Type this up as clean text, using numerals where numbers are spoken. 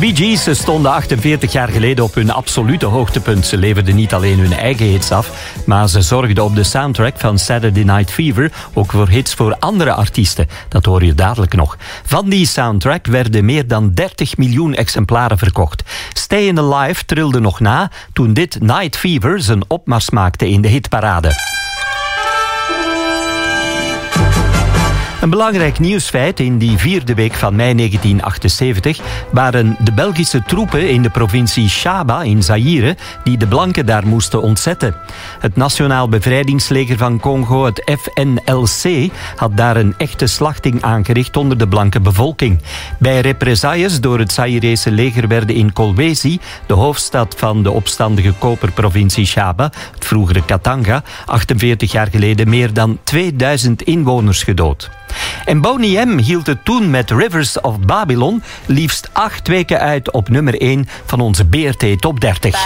Bee Gees stonden 48 jaar geleden op hun absolute hoogtepunt. Ze leverden niet alleen hun eigen hits af, maar ze zorgden op de soundtrack van Saturday Night Fever ook voor hits voor andere artiesten. Dat hoor je dadelijk nog. Van die soundtrack werden meer dan 30 miljoen exemplaren verkocht. Stayin' Alive trilde nog na toen dit Night Fever zijn opmars maakte in de hitparade. Een belangrijk nieuwsfeit in die 4e week van mei 1978 waren de Belgische troepen in de provincie Shaba in Zaïre die de blanken daar moesten ontzetten. Het Nationaal Bevrijdingsleger van Congo, het FNLC, had daar een echte slachting aangericht onder de blanke bevolking. Bij represailles door het Zaïrese leger werden in Kolwezi, de hoofdstad van de opstandige koperprovincie Shaba, het vroegere Katanga, 48 jaar geleden meer dan 2000 inwoners gedood. En Boney M hield het toen met Rivers of Babylon liefst 8 weken uit op nummer 1 van onze BRT Top 30.